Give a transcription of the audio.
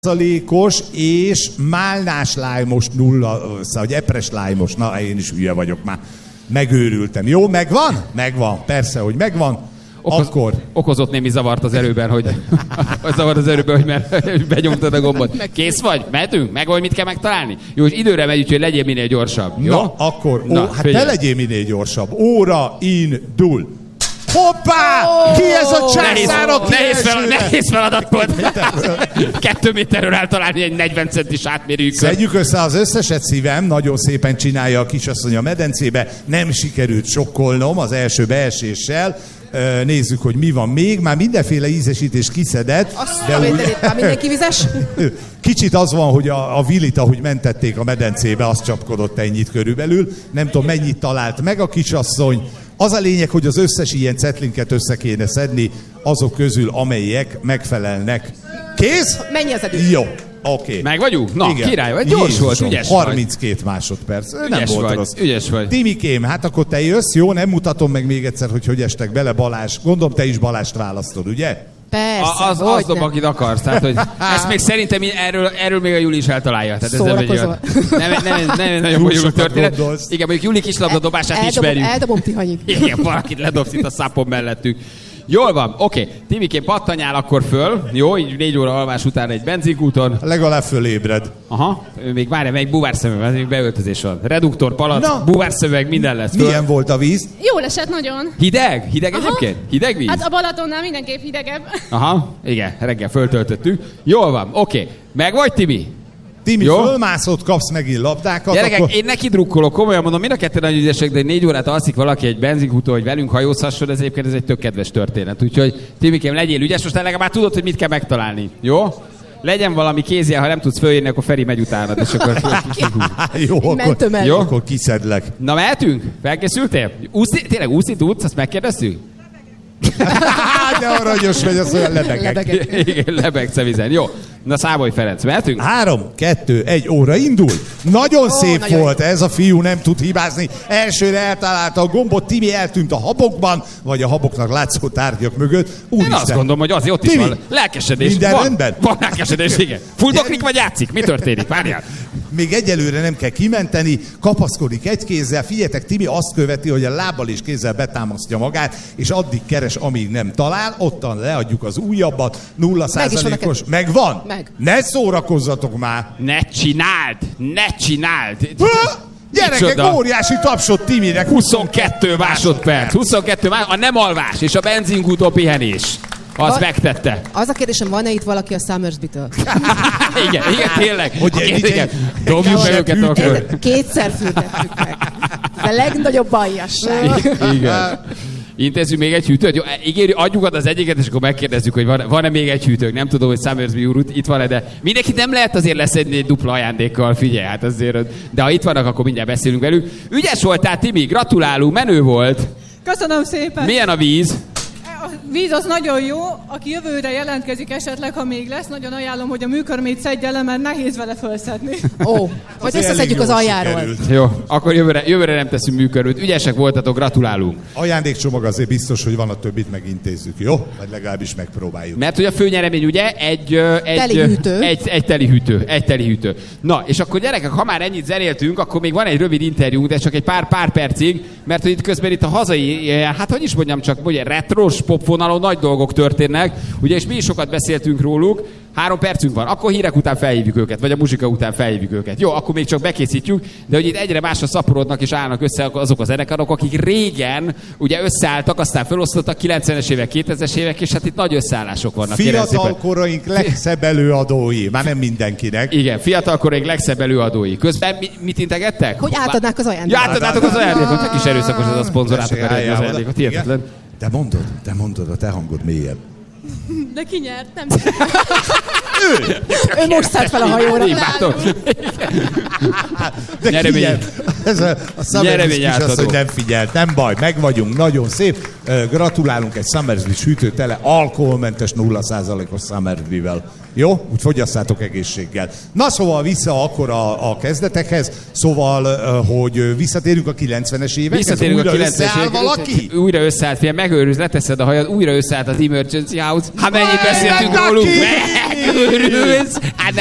százalékos és málnás lájmos 0, vagy epres lájmos. Na, én is hülye vagyok már. Megőrültem. Jó, megvan? Megvan. Persze, hogy megvan. Akkor... Okozott némi zavart az erőben, hogy mert benyomtad a gombot. Kész vagy? Mehetünk? Meg vagy mit kell megtalálni? Jó, és időre megy, úgyhogy legyél minél gyorsabb. Jó? Na, akkor, hát te legyél minél gyorsabb. Óra indul. Hoppá! Ki ez a császár, aki nehéz feladat volt. 2 méterről eltalálni egy 40 centis átmérőjükön. Szedjük össze az összeset, szívem. Nagyon szépen csinálja a kisasszony a medencébe. Nem sikerült sokkolnom az első beeséssel. Nézzük, hogy mi van még. Már mindenféle ízesítés kiszedett. De már mindenki vizes? Kicsit az van, hogy a Willit, ahogy mentették a medencébe, az csapkodott ennyit körülbelül. Nem tudom, mennyit talált meg a kisasszony. Az a lényeg, hogy az összes ilyen cetlinket össze kéne szedni azok közül, amelyek megfelelnek. Kész? Mennyi az eddig? Jó. Oké. Meg vagyunk? Na, igen. Király vagy, gyors volt, ügyes 32 vagy. Másodperc. Nem volt vagy, rossz. Ügyes vagy. Timikém, hát akkor te jössz, jó? Nem mutatom meg még egyszer, hogy estek bele, Balázs. Gondolom, te is Balást választod, ugye? Persze, az dob, akit akarsz. Tehát, hogy ezt még szerintem erről még a Juli is eltalálja. Szórakozol. Nem nagyon bonyolult történet. Igen, mondjuk Juli kislabda dobását ismerjük. Eldobom Tihanyig. Igen, valakit ledobsz itt a szápon mellettünk. Jól van, oké. Timikén pattanjál akkor föl. Jó, így 4 óra alvás után egy benzinkúton. Legalább fölébred. Aha, még várja, még búvárszöveg, még beöltözés van. Reduktor, palac, búvárszöveg, minden lesz. Milyen volt a víz? Jól esett nagyon. Hideg? Hideg egyébként? Hideg víz? Hát a Balatonnál mindenképp hidegebb. Aha, igen, reggel föltöltöttük. Jól van, oké. Meg vagy, Timi? Timi, fölmászott, kapsz megint labdákat. Gyerekek, akkor... én neki drukkolok, komolyan mondom, mind a kettő nagyon ügyesek, de 4 órát alszik valaki egy benzinkúton, hogy velünk hajózhasson, ez egyébként ez egy tök kedves történet. Úgyhogy Timikém, legyél ügyes, most legalább már tudod, hogy mit kell megtalálni. Jó? Legyen valami kézjel, ha nem tudsz fölírni, akkor Feri megy utánad, és akkor... Jó, akkor kiszedlek. Na, mehetünk? Felkészültél? Tényleg úszni tudsz? Azt megkérdeztük? De aranyos vagy, az olyan lebegek. Igen, lebegsz a vizen. Jó. Na, Számoly Ferenc, mehetünk? 3, 2, 1, óra indul. Nagyon szép volt ez a fiú, nem tud hibázni. Elsőre eltalálta a gombot, Timi eltűnt a habokban, vagy a haboknak látszó tárgyak mögött. Úristen. Én azt gondolom, hogy azért ott Timi, is van lelkesedés. Minden rendben? Van lelkesedés, igen. Fuldoklik vagy játszik? Mi történik? Várjál. Még egyelőre nem kell kimenteni, kapaszkodik egy kézzel. Figyeljetek, Timi azt követi, hogy a lábbal és kézzel betámasztja magát, és addig keres, amíg nem talál. Ottan leadjuk az újabbat, 0%-os. Megvan? Meg. Ne szórakozzatok már! Ne csináld! Gyerekek, óriási tapsot Timinek. 22 másodperc. 22 a nem alvás és a benzinkútó pihenés. Az megtette. Az a kérdésem, van-e itt valaki a Summersby-től? igen, tényleg. Igen. Dobjuk meg őket akkor. Kétszer fürdettük meg. A legnagyobb aljasság. Igen. Intézzük még egy hűtőt? Jó, ígérjük, adjuk az egyiket, és akkor megkérdezzük, hogy van-e még egy hűtők. Nem tudom, hogy Summersby úr itt van-e, de mindenki nem lehet azért leszedni egy dupla ajándékkal, figyelj, hát azért. De ha itt vannak, akkor mindjárt beszélünk velük. Ügyes voltál, Timi, gratulálunk, menő volt. Köszönöm szépen. Milyen a víz? A víz az nagyon jó, aki jövőre jelentkezik esetleg, ha még lesz, nagyon ajánlom, hogy a műkörmét szedje le, mert nehéz vele fölszedni. Majd összeszedjük az aljáról. Jó, akkor jövőre nem teszünk műkörmét. Ügyesek voltatok, gratulálunk. Ajándékcsomag azért biztos, hogy van, a többit megintézzük, jó? Vagy legalábbis megpróbáljuk. Mert hogy a főnyeremény ugye egy teli hűtő. Na, és akkor gyerekek, ha már ennyit zenéltünk, akkor még van egy rövid interjúnk, de csak egy pár percig, mert hogy itt közben itt a hazai, hát hogy is mondjam, csak ugye retros popvonalon nagy dolgok történnek, ugye, és mi is sokat beszéltünk róluk. 3 percünk van, akkor hírek után felhívjuk őket, vagy a muzsika után felhívjuk őket. Jó, akkor még csak bekészítjük, de hogy itt egyre másra szaporodnak és állnak össze azok a zenekarok, akik régen ugye összeálltak, aztán felosztottak 90-es évek, 2000-es évek, és hát itt nagy összeállások vannak. Fiatalkoraink legszebb előadói, már nem mindenkinek. Igen, fiatalkoraink legszebb előadói. Közben mit integettek? Hogy átadnák az ajándékot. Átadnátok az ajándékot, te kis erőszakos ez a szponzor, átadják az ajándékot. Hihetetlen. Te mondod, a te hangod mélyebb. De ki nyert? Nem ő most szállt fel a hajóra. De ki nyert? A Summersby is az, hogy nem figyelt. Nem baj, meg vagyunk, nagyon szép. Gratulálunk egy Summersby hűtőtele, alkoholmentes 0%-os Summersby-vel. Jó? Úgy fogyasszátok egészséggel. Na szóval vissza akkor a kezdetekhez. Szóval, hogy visszatérünk a 90-es évekhez. Visszatérünk a 90-es évekhez. Valaki? Újra összeállt, megőrülsz, leteszed a hajad, újra összeállt az Emergency House. Hát mennyit beszéltünk róluk? Őrülsz!